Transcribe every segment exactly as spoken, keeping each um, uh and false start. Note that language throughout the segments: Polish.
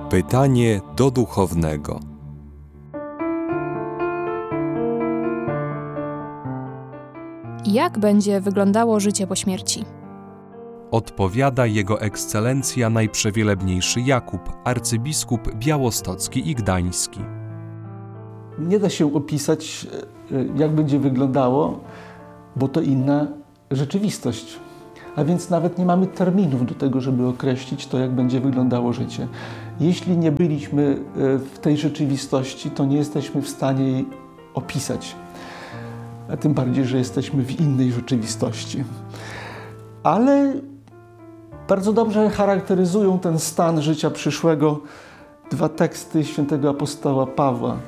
Pytanie do duchownego. Jak będzie wyglądało życie po śmierci? Odpowiada Jego Ekscelencja Najprzewielebniejszy Jakub, arcybiskup białostocki i gdański. Nie da się opisać, jak będzie wyglądało, bo to inna rzeczywistość. A więc nawet nie mamy terminów do tego, żeby określić to, jak będzie wyglądało życie. Jeśli nie byliśmy w tej rzeczywistości, to nie jesteśmy w stanie jej opisać. A tym bardziej, że jesteśmy w innej rzeczywistości. Ale bardzo dobrze charakteryzują ten stan życia przyszłego dwa teksty świętego apostoła Pawła.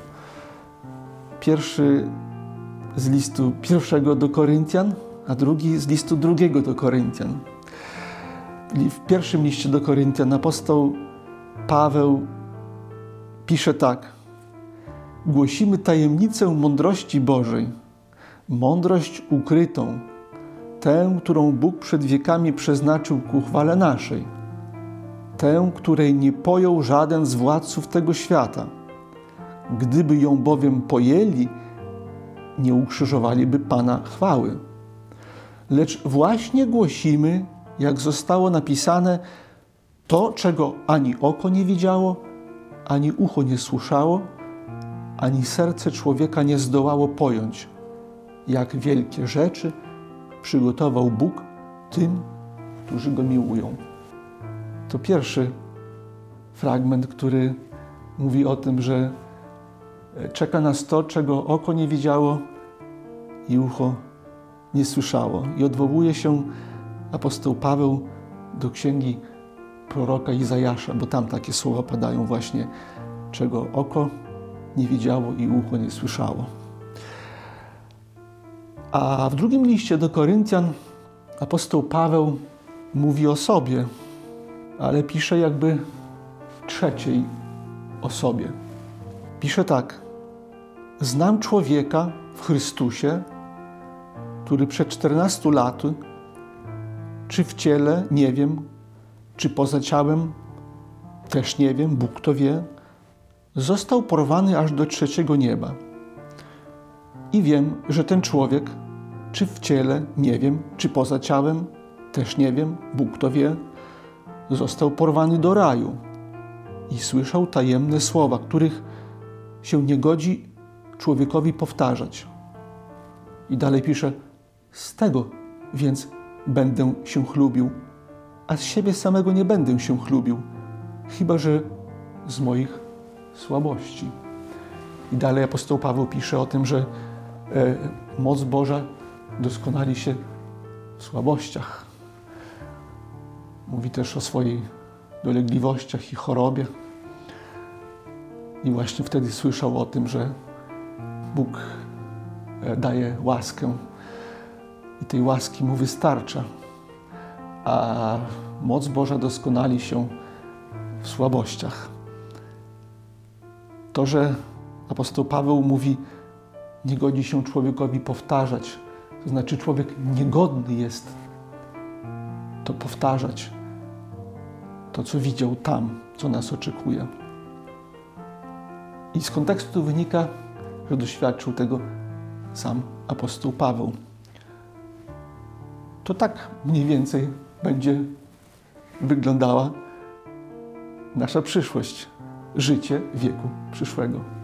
Pierwszy z listu pierwszego do Koryntian, a drugi z listu drugiego do Koryntian. W pierwszym liście do Koryntian apostoł Paweł pisze tak: głosimy tajemnicę mądrości Bożej, mądrość ukrytą, tę, którą Bóg przed wiekami przeznaczył ku chwale naszej, tę, której nie pojął żaden z władców tego świata. Gdyby ją bowiem pojęli, nie ukrzyżowaliby Pana chwały. Lecz właśnie głosimy, jak zostało napisane, to, czego ani oko nie widziało, ani ucho nie słyszało, ani serce człowieka nie zdołało pojąć, jak wielkie rzeczy przygotował Bóg tym, którzy Go miłują. To pierwszy fragment, który mówi o tym, że czeka nas to, czego oko nie widziało i ucho nie słyszało. I odwołuje się apostoł Paweł do księgi proroka Izajasza, bo tam takie słowa padają właśnie, czego oko nie widziało i ucho nie słyszało. A w drugim liście do Koryntian apostoł Paweł mówi o sobie, ale pisze jakby w trzeciej osobie. Pisze tak: znam człowieka w Chrystusie, który przed czternastu laty, czy w ciele, nie wiem, czy poza ciałem, też nie wiem, Bóg to wie, został porwany aż do trzeciego nieba. I wiem, że ten człowiek, czy w ciele, nie wiem, czy poza ciałem, też nie wiem, Bóg to wie, został porwany do raju i słyszał tajemne słowa, których się nie godzi człowiekowi powtarzać. I dalej pisze: z tego więc będę się chlubił, a z siebie samego nie będę się chlubił, chyba że z moich słabości. I dalej apostoł Paweł pisze o tym, że e, moc Boża doskonali się w słabościach. Mówi też o swoich dolegliwościach i chorobie. I właśnie wtedy słyszał o tym, że Bóg daje łaskę i tej łaski mu wystarcza, a moc Boża doskonali się w słabościach. To, że apostoł Paweł mówi, nie godzi się człowiekowi powtarzać, to znaczy człowiek niegodny jest to powtarzać, to co widział tam, co nas oczekuje. I z kontekstu wynika, że doświadczył tego sam apostoł Paweł. To tak mniej więcej będzie wyglądała nasza przyszłość, życie wieku przyszłego.